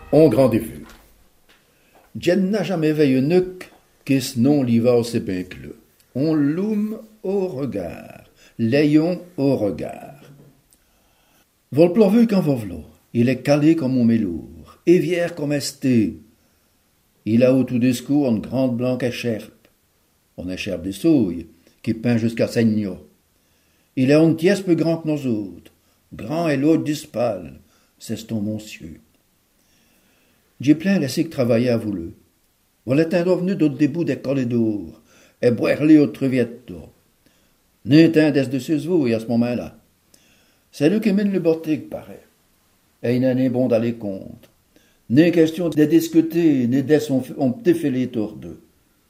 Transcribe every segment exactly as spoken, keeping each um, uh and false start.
On grand défait. Jen n'a jamais veillé nuc, qu'est-ce non l'hiver c'est bien que on l'oum au regard, l'ayons au regard. Vol plovu quand vovlo, il est calé comme un mélour, évière comme esté. Il a au tout discours une grande blanque écharpe, une écharpe de souille, qui peint jusqu'à Seigno. Il est un tiers plus grand que nous autres, grand et l'autre dispale, c'est ton monsieur. J'ai plein laissé que travailler à voulu. Voilà un revenu d'autre début des corridors, et boire les autres vietto. N'est un des de ces vous, à ce moment-là. C'est lui qui mène le bordel, paraît. Et il n'en est bon d'aller contre. N'est question de discuter, ni d'être on petit les tour d'eux.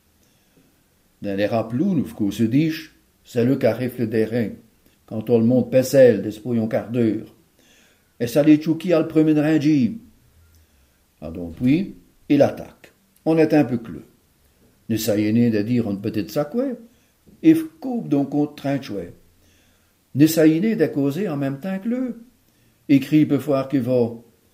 Dans les rappelous, nous qu'on se dit, c'est lui qui arrive le terrain, quand tout le monde pèselle d'esprit un quart d'heure. Et ça les chouki à le premier de ringi. Ah donc oui, il attaque. On est un peu cleux. Ne s'ayéné de dire une petite sacouée, et coupe donc contre trinchouet. Ne s'ayéné de causer en même temps que le. Écrit peu foire que va.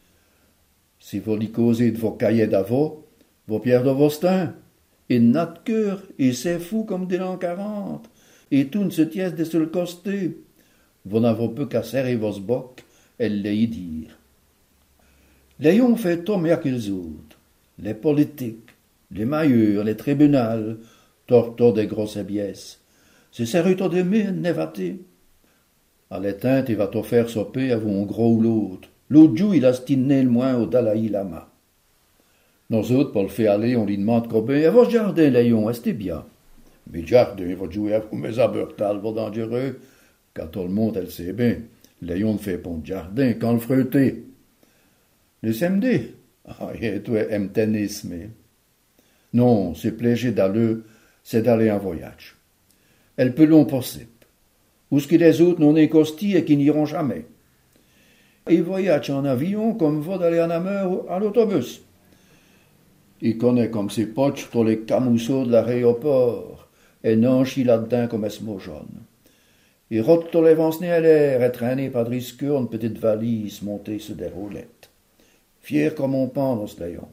Si vous lui causez de vos cahiers d'avant, vos pierres de vos stins, et notre cœur, et c'est fou comme des l'an quarante, et tout ne se tiesse de se le coster. Vous n'avez peu qu'à serrer vos bocs, elle l'a y dire. L'ayons fait tout mieux que les autres. Les politiques, les mailleurs, les tribunaux, torto des grosses biesses. C'est sérieux de mine, névaté. À l'éteinte, il va te faire soper à un gros ou l'autre. L'autre jour, il a stiné le moins au Dalai Lama. Nous autres, pour le faire aller, on lui demande combien. Et votre jardin, Léon, est-ce bien? Mais jardin, il va jouer à vous, mais à Beurtal, va dangereux. Quand tout le monde, elle sait bien. Léon ne fait pas de jardin, quand le freuté. Le samedi, ah, et toi, aime tennis, mais. Non, c'est plaisir d'aller, c'est d'aller en voyage. Elle peut long possible. Ou ce que les autres n'ont écosti et qui n'iront jamais. Et voyage en avion comme va d'aller en amour à l'autobus. Il connaît comme ses potes tous les camousseaux de l'aéroport et nanchi là-dedans comme esmo jaune. Il rote tous les vents à l'air et traîné par risqueur une petite valise montée sur des roulettes. Fier comme on pend dans ce layon.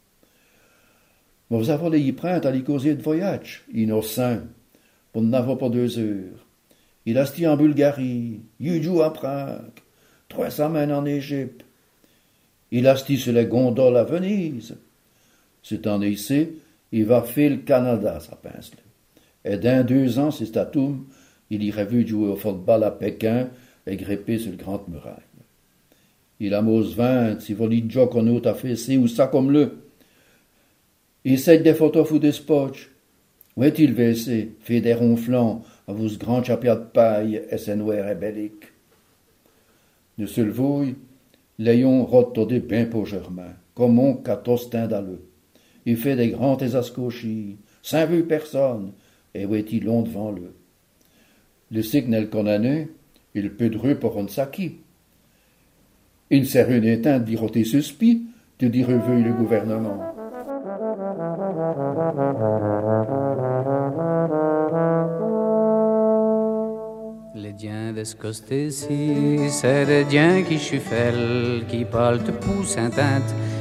Vous avez les prêts à l'y causer de voyage, innocent, pour n'avoir pas deux heures. Il a sti en Bulgarie, il joue à Prague, trois semaines en Égypte. Il a sti sur les gondoles à Venise. C'est en ici, il va faire le Canada, ça pince. Et dans deux ans, c'est Statoum, il irait vu jouer au football à Pékin et gripper sur le Grande Muraille. Il a mose vingt, si vous dites déjà qu'on a fait ou ça comme le. Il sait des photos ou des spots. Où est-il versé, fait des ronflants, à vos grands chapias de paille et ses noirs et belliques. De se levouille, Léon rote des bains pour Germain, comme on catostin d'alleux. Il fait des grands esascochis, sans vu personne, et où est-il long devant le. Le signal qu'on a né, il peut dreux pour un saki. Il sert une éteinte d'irroter suspi, de dire reveuille le gouvernement. Les diens de ce côté-ci, c'est des diens qui chuffellent, qui parlent te poussent un teinte,